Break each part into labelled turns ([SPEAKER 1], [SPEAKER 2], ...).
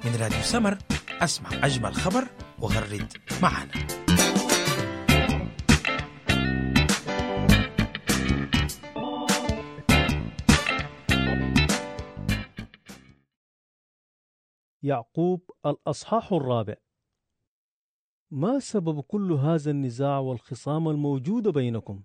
[SPEAKER 1] من راديو سمر. اسمع أجمل خبر وغرد معنا.
[SPEAKER 2] يعقوب الأصحاح الرابع. ما سبب كل هذا النزاع والخصام الموجود بينكم؟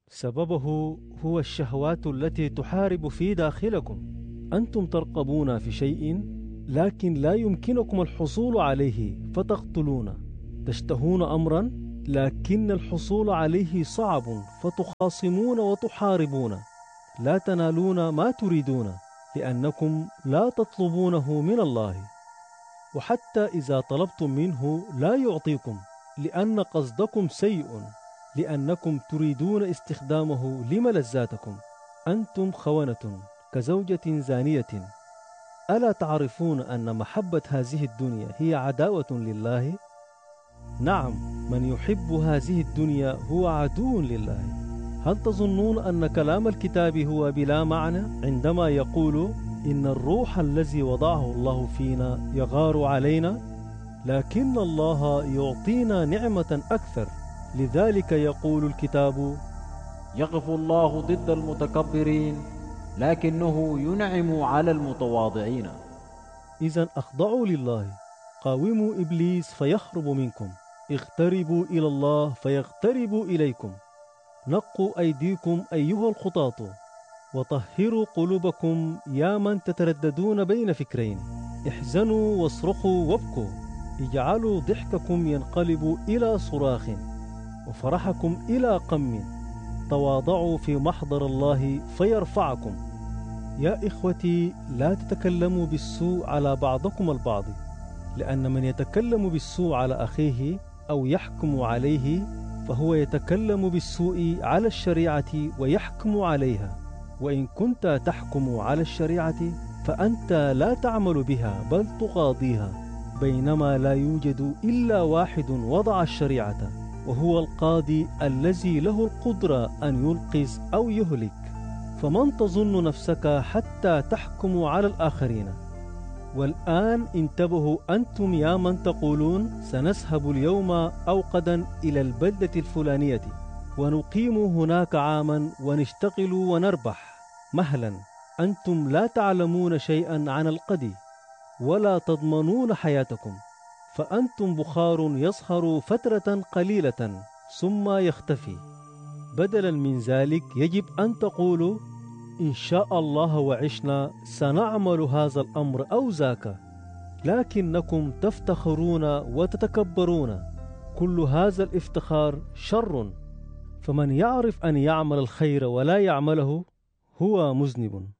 [SPEAKER 2] سببه هو الشهوات التي تحارب في داخلكم. أنتم ترقبون في شيء لكن لا يمكنكم الحصول عليه فتقتلون، تشتهون أمرا لكن الحصول عليه صعب فتخاصمون وتحاربون، لا تنالون ما تريدون لأنكم لا تطلبونه من الله، وحتى إذا طلبتم منه لا يعطيكم لأن قصدكم سيء، لأنكم تريدون استخدامه لملذاتكم. أنتم خونة كزوجة زانية. ألا تعرفون أن محبة هذه الدنيا هي عداوة لله؟ نعم، من يحب هذه الدنيا هو عدو لله. هل تظنون أن كلام الكتاب هو بلا معنى عندما يقول إن الروح الذي وضعه الله فينا يغار علينا؟ لكن الله يعطينا نعمة أكثر. لذلك يقول الكتاب:
[SPEAKER 3] يقف الله ضد المتكبرين لكنه ينعم على المتواضعين.
[SPEAKER 2] إذن أخضعوا لله، قاوموا إبليس فيهرب منكم، اقتربوا إلى الله فيقترب إليكم. نقوا أيديكم أيها الخطاة، وطهروا قلوبكم يا من تترددون بين فكرين. احزنوا واصرخوا وابكوا، اجعلوا ضحككم ينقلب إلى صراخ وفرحكم إلى قم. تواضعوا في محضر الله فيرفعكم. يا إخوتي، لا تتكلموا بالسوء على بعضكم البعض، لأن من يتكلم بالسوء على أخيه أو يحكم عليه فهو يتكلم بالسوء على الشريعة ويحكم عليها. وإن كنت تحكم على الشريعة فأنت لا تعمل بها بل تقاضيها، بينما لا يوجد إلا واحد وضع الشريعة، وهو القاضي الذي له القدرة أن ينقذ أو يهلك. فمن تظن نفسك حتى تحكم على الآخرين؟ والآن انتبهوا أنتم يا من تقولون سنذهب اليوم أو غدا إلى البلدة الفلانية ونقيم هناك عاما ونشتغل ونربح مهلا. أنتم لا تعلمون شيئا عن الغد ولا تضمنون حياتكم، فأنتم بخار يصهر فترة قليلة ثم يختفي. بدلا من ذلك يجب أن تقولوا إن شاء الله وعشنا سنعمل هذا الأمر أو ذاك، لكنكم تفتخرون وتتكبرون. كل هذا الافتخار شر، فمن يعرف أن يعمل الخير ولا يعمله هو مذنب.